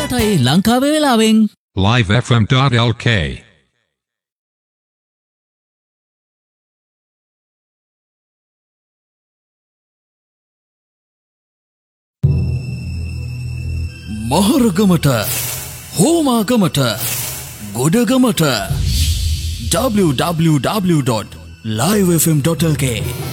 8යි ලංකාවේ වෙලාවෙන් livefm.lk මහරගමට හෝමාගමට ගොඩගමට www.livefm.lk